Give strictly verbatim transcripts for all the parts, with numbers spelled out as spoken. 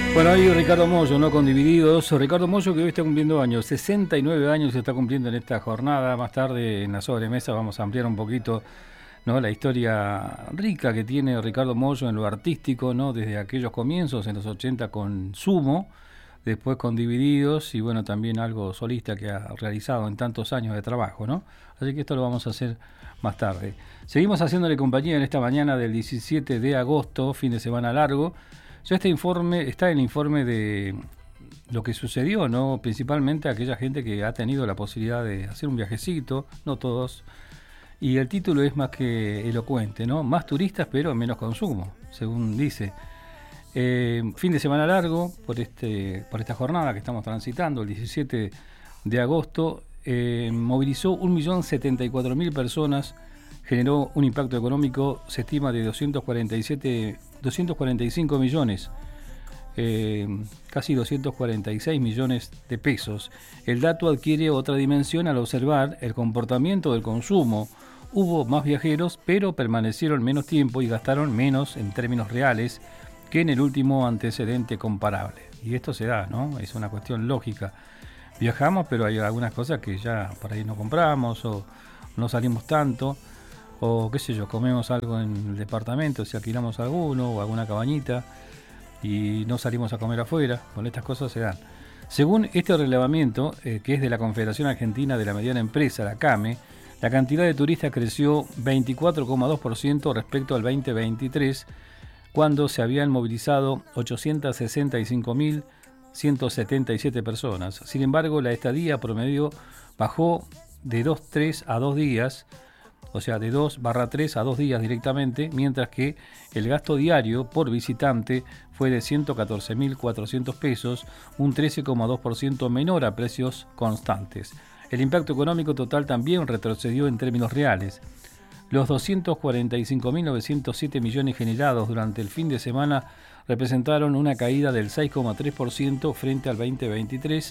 Bueno, ahí Ricardo Mollo, ¿no? Con Divididos. Ricardo Mollo, que hoy está cumpliendo años, sesenta y nueve años se está cumpliendo en esta jornada. Más tarde en la sobremesa vamos a ampliar un poquito, ¿no?, la historia rica que tiene Ricardo Mollo en lo artístico, ¿no? Desde aquellos comienzos en los ochenta con Sumo, después con Divididos y bueno, también algo solista que ha realizado en tantos años de trabajo, ¿no? Así que esto lo vamos a hacer más tarde. Seguimos haciéndole compañía en esta mañana del diecisiete de agosto, fin de semana largo. Ya este informe, está el informe de lo que sucedió, ¿no? Principalmente aquella gente que ha tenido la posibilidad de hacer un viajecito, no todos, y el título es más que elocuente, ¿no? Más turistas pero menos consumo, según dice. Eh, fin de semana largo por este por esta jornada que estamos transitando, el diecisiete de agosto, eh, movilizó un millón setenta y cuatro mil personas, generó un impacto económico, se estima, de doscientos cuarenta y siete, doscientos cuarenta y cinco millones, eh, casi doscientos cuarenta y seis millones de pesos. El dato adquiere otra dimensión al observar el comportamiento del consumo. Hubo más viajeros, pero permanecieron menos tiempo y gastaron menos en términos reales que en el último antecedente comparable. Y esto se da, ¿no? Es una cuestión lógica. Viajamos, pero hay algunas cosas que ya por ahí no compramos o no salimos tanto. O qué sé yo, comemos algo en el departamento, si alquilamos alguno o alguna cabañita y no salimos a comer afuera. Con estas cosas se dan. Según este relevamiento, eh, que es de la Confederación Argentina de la Mediana Empresa, la CAME, la cantidad de turistas creció veinticuatro coma dos por ciento respecto al veinte veintitrés, cuando se habían movilizado ochocientas sesenta y cinco mil ciento setenta y siete personas. Sin embargo, la estadía promedio bajó de dos coma tres a dos días, o sea, de dos barra tres a dos días directamente, mientras que el gasto diario por visitante fue de ciento catorce mil cuatrocientos pesos, un trece coma dos por ciento menor a precios constantes. El impacto económico total también retrocedió en términos reales. Los doscientos cuarenta y cinco mil novecientos siete millones generados durante el fin de semana representaron una caída del seis coma tres por ciento frente al veinte veintitrés.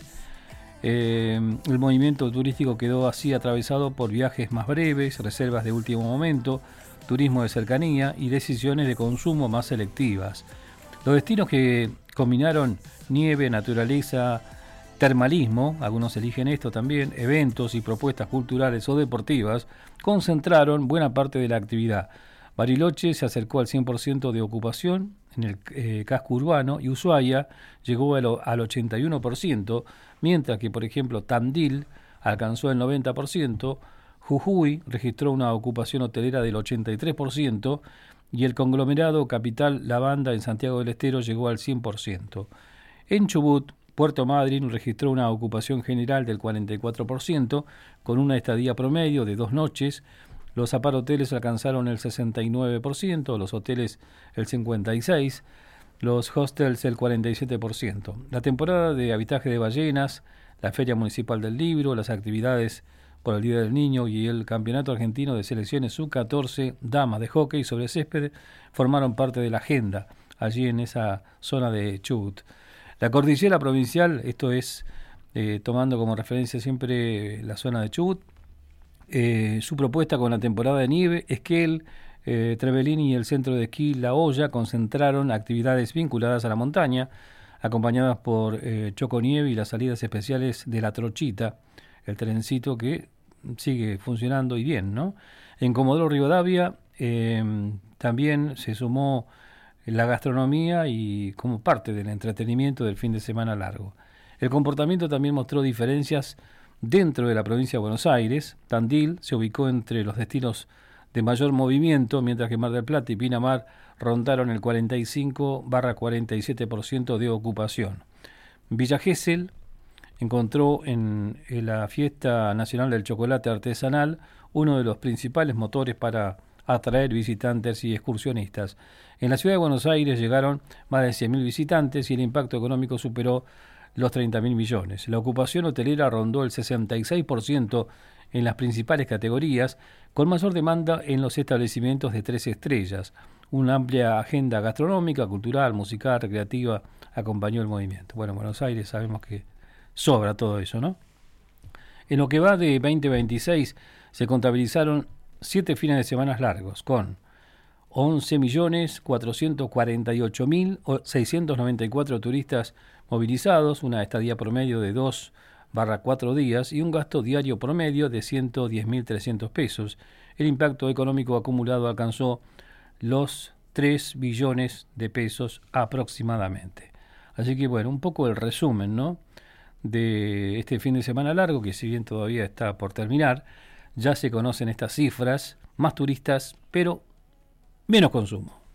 Eh, el movimiento turístico quedó así atravesado por viajes más breves, reservas de último momento, turismo de cercanía y decisiones de consumo más selectivas. Los destinos que combinaron nieve, naturaleza, termalismo, algunos eligen esto también, eventos y propuestas culturales o deportivas, concentraron buena parte de la actividad. Bariloche se acercó al cien por ciento de ocupación en el eh, casco urbano y Ushuaia llegó a lo, al ochenta y uno por ciento, mientras que, por ejemplo, Tandil alcanzó el noventa por ciento, Jujuy registró una ocupación hotelera del ochenta y tres por ciento y el conglomerado Capital La Banda en Santiago del Estero llegó al cien por ciento. En Chubut, Puerto Madryn registró una ocupación general del cuarenta y cuatro por ciento, con una estadía promedio de dos noches. Los aparhoteles alcanzaron el sesenta y nueve por ciento, los hoteles el cincuenta y seis por ciento, los hostels el cuarenta y siete por ciento. La temporada de avistaje de ballenas, la Feria Municipal del Libro, las actividades por el Día del Niño y el Campeonato Argentino de Selecciones sub catorce Damas de Hockey sobre Césped formaron parte de la agenda allí en esa zona de Chubut. La cordillera provincial, esto es eh, tomando como referencia siempre la zona de Chubut, eh, su propuesta con la temporada de nieve, Esquel, eh, Trevelin y el centro de esquí La Olla concentraron actividades vinculadas a la montaña, acompañadas por eh, Choconieve y las salidas especiales de La Trochita, el trencito que sigue funcionando y bien, ¿no? En Comodoro Rivadavia eh, también se sumó la gastronomía y como parte del entretenimiento del fin de semana largo. El comportamiento también mostró diferencias dentro de la provincia de Buenos Aires. Tandil se ubicó entre los destinos de mayor movimiento, mientras que Mar del Plata y Pinamar rondaron el cuarenta y cinco barra cuarenta y siete por ciento de ocupación. Villa Gesell encontró en, en la Fiesta Nacional del Chocolate Artesanal uno de los principales motores para atraer visitantes y excursionistas. En la ciudad de Buenos Aires llegaron más de cien mil visitantes y el impacto económico superó los treinta mil millones. La ocupación hotelera rondó el sesenta y seis por ciento en las principales categorías, con mayor demanda en los establecimientos de tres estrellas. Una amplia agenda gastronómica, cultural, musical, recreativa acompañó el movimiento. Bueno, en Buenos Aires sabemos que sobra todo eso, ¿no? En lo que va de veinte veintiséis se contabilizaron siete fines de semana largos, con once millones cuatrocientos cuarenta y ocho mil seiscientos noventa y cuatro turistas movilizados, una estadía promedio de dos barra cuatro días y un gasto diario promedio de ciento diez mil trescientos pesos. El impacto económico acumulado alcanzó los tres billones de pesos aproximadamente. Así que bueno, un poco el resumen, ¿no?, de este fin de semana largo, que si bien todavía está por terminar, ya se conocen estas cifras, más turistas, pero menos consumo.